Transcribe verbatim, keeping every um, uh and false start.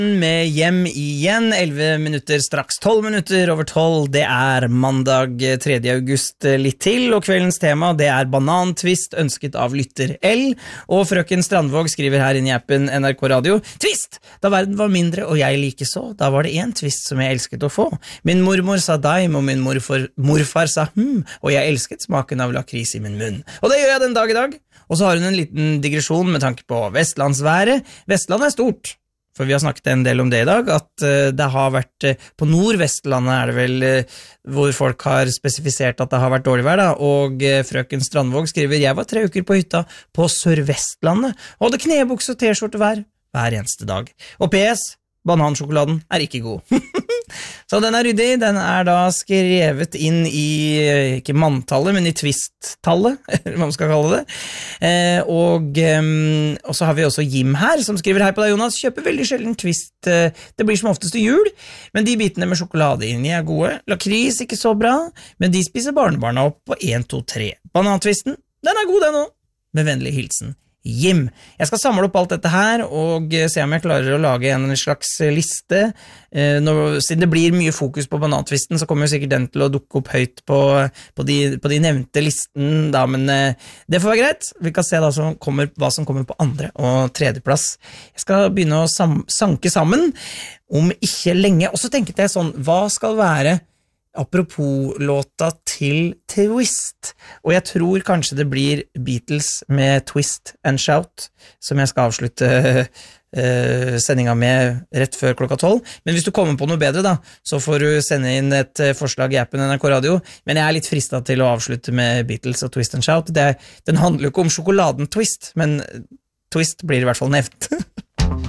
Med hjem igjen, elleve minutter, straks tolv minutter over tolv. Det er mandag tredje august litt til, og kveldens tema det er banantvist, ønsket av lytter L. Og frøken Strandvåg skriver her inn i appen N R K Radio: Twist! Da verden var mindre og jeg like så, da var det en twist som jeg elsket å få. Min mormor sa daim, og min morfar, morfar sa hm, og jeg elsket smaken av lakris i min munn. Og det gjør jeg den dag i dag. Og så har hun en liten digresjon med tanke på vestlandsværet. Vestland er stort. For vi har snakket en del om det i dag, at uh, det har vært, uh, på Nordvestlandet er det vel, uh, hvor folk har spesifisert at det har vært dårlig vær da, og uh, frøken Strandvåg skriver, jeg var tre uker på hytta på Sørvestlandet, og hadde knebukse og t-skjorte hver, hver eneste dag. Og P S, banansjokoladen er ikke god. Så den er ryddig, den er da skrevet inn i, ikke manntallet, men i twist-tallet, eller hva man skal kalle det. Eh, og, um, og så har vi også Jim her, som skriver hei på deg, Jonas, kjøper veldig sjelden twist, det blir som oftest til jul, men de bitene med sjokolade inni er gode. Lakris ikke så bra, men de spiser barnebarna opp på en, to, tre. Banantvisten, den er god den også. Med vennlig hilsen Jim. Jeg skal samle opp alt dette her og se om jeg klarer å lage en slags liste. Eh, når, siden det blir mye fokus på banantvisten, så kommer jo sikkert den til å dukke opp høyt på, på, de, på de nevnte listen, da, men eh, det får være greit. Vi kan se da som kommer, hva som kommer på andre og tredje plass. Jeg skal begynne å sam, sanke sammen om ikke lenge, og så tenkte jeg sånn, hva skal være apropos låta til Twist, og jeg tror kanskje det blir Beatles med Twist and Shout, som jeg skal avslutte uh, sendinga med rett før klokka tolv, men hvis du kommer på noe bedre da, så får du sende inn et forslag i appen N R K Radio, men jeg er litt fristet til å avslutte med Beatles og Twist and Shout. Det er, den handler jo ikke om sjokoladen Twist, men Twist blir i hvert fall nevnt.